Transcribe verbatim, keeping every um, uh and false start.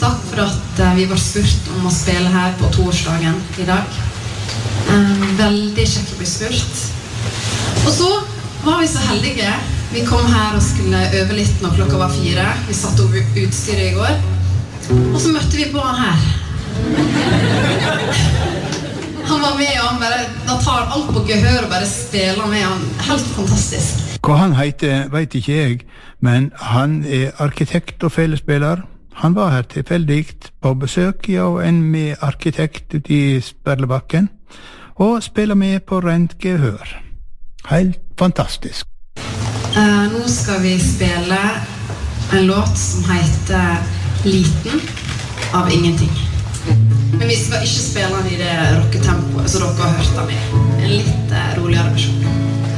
takk for at uh, vi var spurt om å spille her på torsdagen I dag. Um, veldig kjekt å bli spurt. Og så var vi så heldige. Vi kom her og skulle øve litt når klokka var fire. Vi satt over utstyret I går. Og så møtte vi på han her. Han var med og han bare, da tar alt på gehør og bare spiller med han. Helt fantastisk. Hva han heter vet ikke jeg, men han er arkitekt og fellesspiller. Han var her tilfeldigt på besøk, ja, og en med arkitekt ute I Sperlebakken, og spiller med på rent gehør. Helt fantastisk. Uh, nå skal vi spille en låt som heter Liten av Ingenting. Men vi skal ikke spille den I det rocketempoet, så dere har hørt den I. En litt uh, roligere versjon.